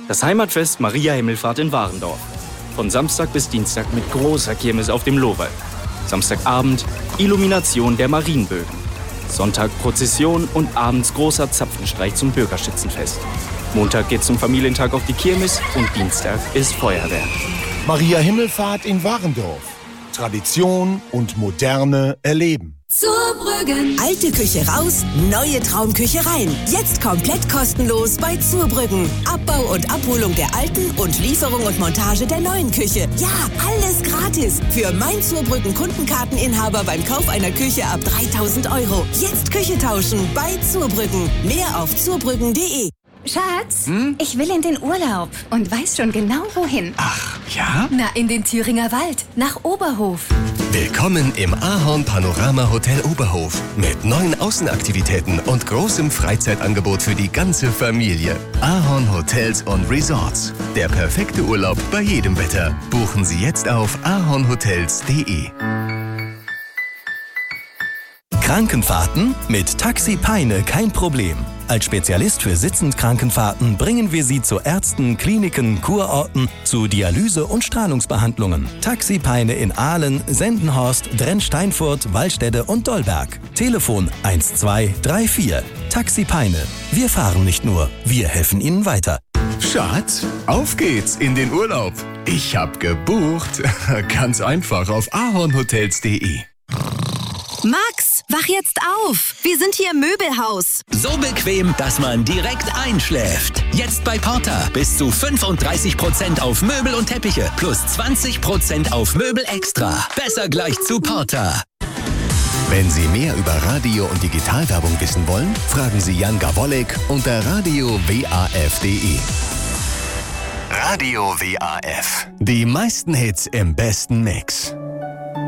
Das Heimatfest Maria Himmelfahrt in Warendorf. Von Samstag bis Dienstag mit großer Kirmes auf dem Lohwall. Samstagabend Illumination der Marienbögen. Sonntag Prozession und abends großer Zapfenstreich zum Bürgerschützenfest. Montag geht's zum Familientag auf die Kirmes und Dienstag ist Feuerwerk. Maria Himmelfahrt in Warendorf. Tradition und Moderne erleben. Zurbrüggen. Alte Küche raus, neue Traumküche rein. Jetzt komplett kostenlos bei Zurbrüggen. Abbau und Abholung der alten und Lieferung und Montage der neuen Küche. Ja, alles gratis. Für mein Zurbrüggen Kundenkarteninhaber beim Kauf einer Küche ab 3.000 €. Jetzt Küche tauschen bei Zurbrüggen. Mehr auf zurbrüggen.de. Schatz, ich will in den Urlaub und weiß schon genau wohin. Ach, ja? Na, in den Thüringer Wald, nach Oberhof. Willkommen im Ahorn Panorama Hotel Oberhof. Mit 9 Außenaktivitäten und großem Freizeitangebot für die ganze Familie. Ahorn Hotels und Resorts. Der perfekte Urlaub bei jedem Wetter. Buchen Sie jetzt auf ahornhotels.de. Krankenfahrten? Mit Taxi Peine kein Problem. Als Spezialist für Sitzend-Krankenfahrten bringen wir Sie zu Ärzten, Kliniken, Kurorten, zu Dialyse- und Strahlungsbehandlungen. Taxi Peine in Aalen, Sendenhorst, Drenn-Steinfurt, Wallstede und Dollberg. Telefon 1234. Taxi Peine. Wir fahren nicht nur, wir helfen Ihnen weiter. Schatz, auf geht's in den Urlaub. Ich hab gebucht. Ganz einfach auf ahornhotels.de. Max, wach jetzt auf. Wir sind hier im Möbelhaus. So bequem, dass man direkt einschläft. Jetzt bei Porter bis zu 35% auf Möbel und Teppiche plus 20% auf Möbel extra. Besser gleich zu Porter. Wenn Sie mehr über Radio- und Digitalwerbung wissen wollen, fragen Sie Jan Gawollek unter radiowaf.de. Radio WAF. Die meisten Hits im besten Mix.